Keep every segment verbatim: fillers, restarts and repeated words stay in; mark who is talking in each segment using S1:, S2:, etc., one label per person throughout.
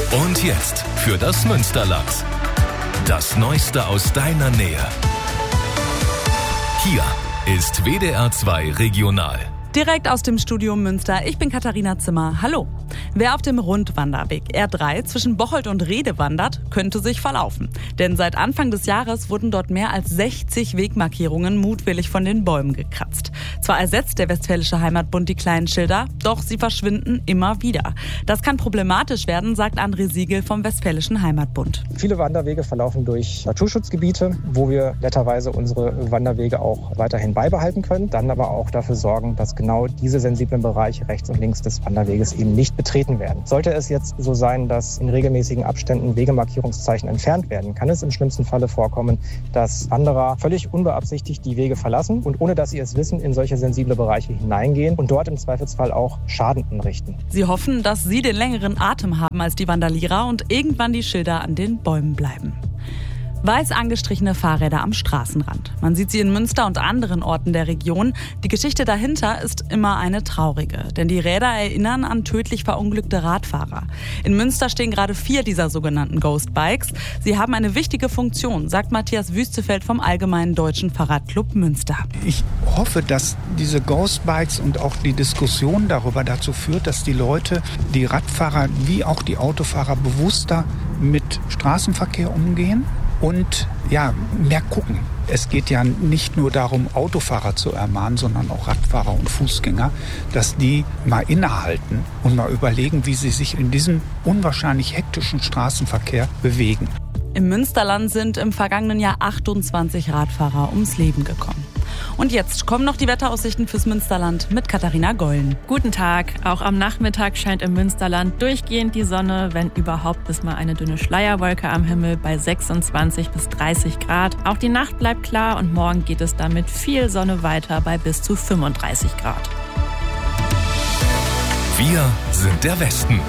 S1: Und jetzt für das Münsterland. Das Neueste aus deiner Nähe. Hier ist W D R zwei Regional.
S2: Direkt aus dem Studio Münster. Ich bin Katharina Zimmer. Hallo. Wer auf dem Rundwanderweg R drei zwischen Bocholt und Rehde wandert, könnte sich verlaufen. Denn seit Anfang des Jahres wurden dort mehr als sechzig Wegmarkierungen mutwillig von den Bäumen gekratzt. Zwar ersetzt der Westfälische Heimatbund die kleinen Schilder, doch sie verschwinden immer wieder. Das kann problematisch werden, sagt André Siegel vom Westfälischen Heimatbund.
S3: Viele Wanderwege verlaufen durch Naturschutzgebiete, wo wir netterweise unsere Wanderwege auch weiterhin beibehalten können, dann aber auch dafür sorgen, dass genau diese sensiblen Bereiche rechts und links des Wanderweges eben nicht betreten werden. Sollte es jetzt so sein, dass in regelmäßigen Abständen Wegemarkierungszeichen entfernt werden, kann es im schlimmsten Falle vorkommen, dass Wanderer völlig unbeabsichtigt die Wege verlassen und ohne dass sie es wissen, in solche sensible Bereiche hineingehen und dort im Zweifelsfall auch Schaden anrichten.
S2: Sie hoffen, dass sie den längeren Atem haben als die Vandalierer und irgendwann die Schilder an den Bäumen bleiben. Weiß angestrichene Fahrräder am Straßenrand. Man sieht sie in Münster und anderen Orten der Region. Die Geschichte dahinter ist immer eine traurige, denn die Räder erinnern an tödlich verunglückte Radfahrer. In Münster stehen gerade vier dieser sogenannten Ghost Bikes. Sie haben eine wichtige Funktion, sagt Matthias Wüstefeld vom Allgemeinen Deutschen Fahrradclub Münster.
S4: Ich hoffe, dass diese Ghost Bikes und auch die Diskussion darüber dazu führt, dass die Leute, die Radfahrer wie auch die Autofahrer bewusster mit Straßenverkehr umgehen. Und ja, mehr gucken. Es geht ja nicht nur darum, Autofahrer zu ermahnen, sondern auch Radfahrer und Fußgänger, dass die mal innehalten und mal überlegen, wie sie sich in diesem unwahrscheinlich hektischen Straßenverkehr bewegen.
S2: Im Münsterland sind im vergangenen Jahr achtundzwanzig Radfahrer ums Leben gekommen. Und jetzt kommen noch die Wetteraussichten fürs Münsterland mit Katharina Gollen.
S5: Guten Tag. Auch am Nachmittag scheint im Münsterland durchgehend die Sonne. Wenn überhaupt, ist mal eine dünne Schleierwolke am Himmel bei sechsundzwanzig bis dreißig Grad. Auch die Nacht bleibt klar und morgen geht es dann mit viel Sonne weiter bei bis zu fünfunddreißig Grad.
S1: Wir sind der Westen.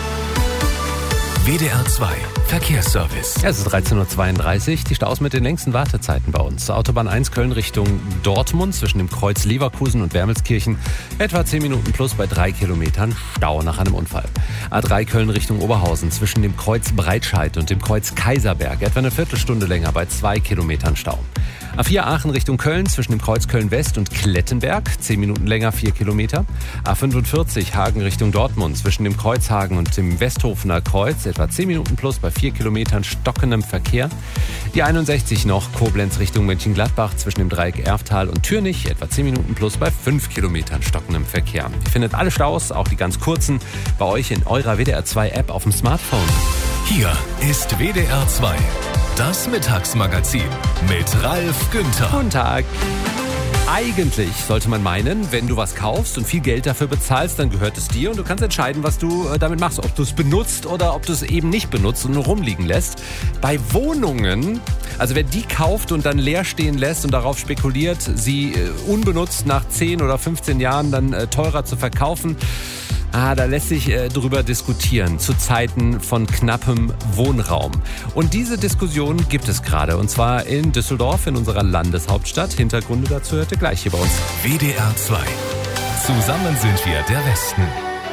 S1: W D R zwei Verkehrsservice.
S6: Ja, es ist dreizehn Uhr zweiunddreißig. Die Staus mit den längsten Wartezeiten bei uns. Autobahn eins Köln Richtung Dortmund zwischen dem Kreuz Leverkusen und Wermelskirchen. Etwa zehn Minuten plus bei drei Kilometern Stau nach einem Unfall. A drei Köln Richtung Oberhausen zwischen dem Kreuz Breitscheid und dem Kreuz Kaiserberg. Etwa eine Viertelstunde länger bei zwei Kilometern Stau. A vier Aachen Richtung Köln zwischen dem Kreuz Köln-West und Klettenberg. zehn Minuten länger, vier Kilometer. A fünfundvierzig Hagen Richtung Dortmund zwischen dem Kreuz Hagen und dem Westhofener Kreuz. Etwa zehn Minuten plus bei vier Kilometern stockendem Verkehr. Die einundsechzig noch Koblenz Richtung Mönchengladbach zwischen dem Dreieck Erftal und Türnich. Etwa zehn Minuten plus bei fünf Kilometern stockendem Verkehr. Ihr findet alle Staus, auch die ganz kurzen, bei euch in eurer W D R zwei App auf dem Smartphone.
S1: Hier ist W D R zwei. Das Mittagsmagazin mit Ralf Günther.
S6: Guten Tag. Eigentlich sollte man meinen, wenn du was kaufst und viel Geld dafür bezahlst, dann gehört es dir und du kannst entscheiden, was du damit machst. Ob du es benutzt oder ob du es eben nicht benutzt und nur rumliegen lässt. Bei Wohnungen, also wer die kauft und dann leer stehen lässt und darauf spekuliert, sie unbenutzt nach zehn oder fünfzehn Jahren dann teurer zu verkaufen, Ah, da lässt sich äh, drüber diskutieren, zu Zeiten von knappem Wohnraum. Und diese Diskussion gibt es gerade, und zwar in Düsseldorf, in unserer Landeshauptstadt. Hintergründe dazu hört ihr gleich hier bei uns.
S1: W D R zwei. Zusammen sind wir der Westen.